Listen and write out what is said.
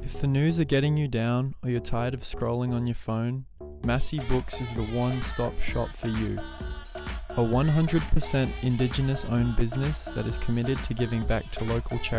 If the news are getting you down or you're tired of scrolling on your phone, Massey Books is the one-stop shop for you. A 100% Indigenous owned business that is committed to giving back to local charities